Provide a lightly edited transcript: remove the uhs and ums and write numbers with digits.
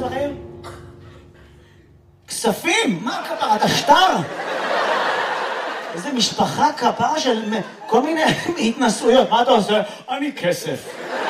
בחיים? כספים? מה כפרה? אתה שטר? איזה משפחה כפרה של כל מיני התנסויות. מה אתה עושה? אני כסף.